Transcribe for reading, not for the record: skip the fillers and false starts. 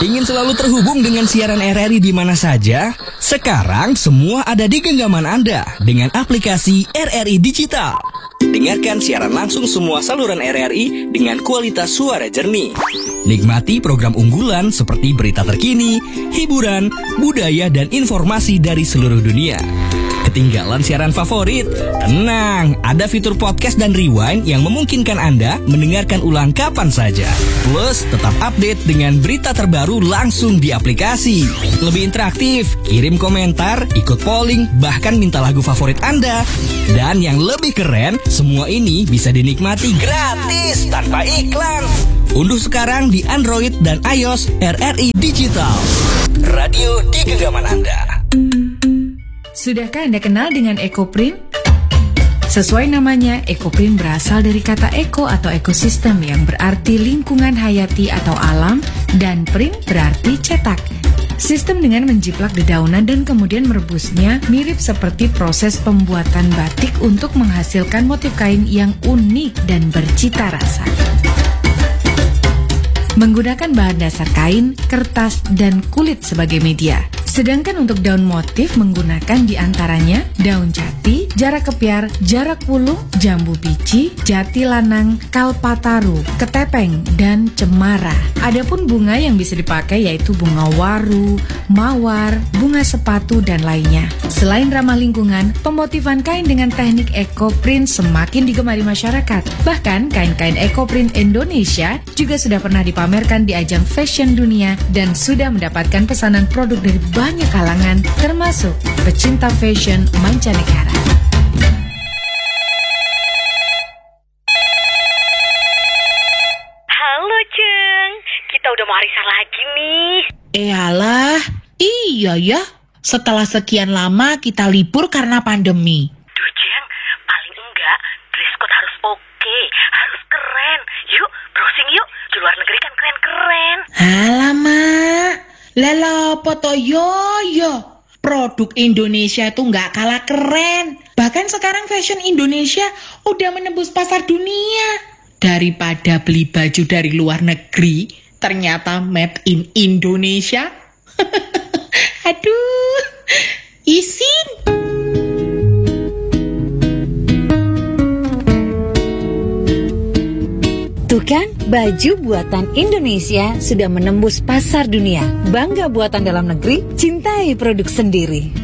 Ingin selalu terhubung dengan siaran RRI di mana saja? Sekarang semua ada di genggaman Anda dengan aplikasi RRI Digital. Dengarkan siaran langsung semua saluran RRI dengan kualitas suara jernih. Nikmati program unggulan seperti berita terkini, hiburan, budaya, dan informasi dari seluruh dunia. Ketinggalan siaran favorit? Tenang, ada fitur podcast dan rewind yang memungkinkan Anda mendengarkan ulang kapan saja. Plus, tetap update dengan berita terbaru langsung di aplikasi. Lebih interaktif, kirim komentar, ikut polling, bahkan minta lagu favorit Anda. Dan yang lebih keren, semua ini bisa dinikmati gratis tanpa iklan. Unduh sekarang di Android dan iOS RRI Digital. Radio di genggaman Anda. Sudahkah Anda kenal dengan EcoPrint? Sesuai namanya, EcoPrint berasal dari kata eco atau ekosistem yang berarti lingkungan hayati atau alam, dan print berarti cetak. Sistem dengan menjiplak dedaunan dan kemudian merebusnya mirip seperti proses pembuatan batik untuk menghasilkan motif kain yang unik dan bercita rasa. Menggunakan bahan dasar kain, kertas, dan kulit sebagai media. Sedangkan untuk daun motif menggunakan diantaranya daun jati, jarak kepiar, jarak pulung, jambu biji, jati lanang, kalpataru, ketepeng, dan cemara. Adapun bunga yang bisa dipakai yaitu bunga waru, mawar, bunga sepatu, dan lainnya. Selain ramah lingkungan, pemotifan kain dengan teknik EcoPrint semakin digemari masyarakat. Bahkan kain-kain EcoPrint Indonesia juga sudah pernah dipamerkan di ajang fashion dunia dan sudah mendapatkan pesanan produk dari banyak kalangan, termasuk pecinta fashion mancanegara. Halo Ceng, kita udah mau arisan lagi nih. Alah, iya ya. Setelah sekian lama kita libur karena pandemi. Duh Ceng, paling enggak dress code harus oke, harus keren. Yuk, browsing yuk, di luar negeri kan keren-keren. Alamak, lala foto yo. Produk Indonesia itu nggak kalah keren. Bahkan sekarang fashion Indonesia udah menembus pasar dunia. Daripada beli baju dari luar negeri, ternyata made in Indonesia. Aduh, isin. Tuh kan, baju buatan Indonesia sudah menembus pasar dunia. Bangga buatan dalam negeri, cintai produk sendiri.